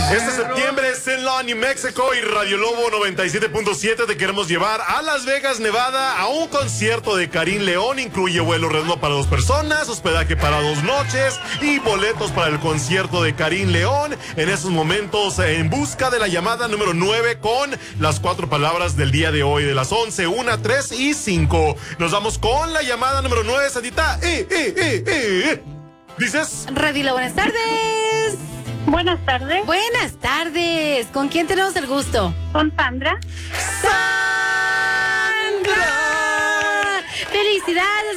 Este septiembre es en Lawn, New Mexico y Radio Lobo 97.7 te queremos llevar a Las Vegas, Nevada, a un concierto de Karim León. Incluye vuelo redondo para 2 personas, hospedaje para 2 noches y boletos para el concierto de Karim León. En esos momentos, en busca de la llamada número 9 con las 4 palabras del día de hoy, de las 11, 1, 3 y 5. Nos vamos con la llamada número 9, Sandita. ¿Dices? Radio, buenas tardes. Buenas tardes. Buenas tardes. ¿Con quién tenemos el gusto? Con Sandra. ¡Sandra! ¡Felicidades!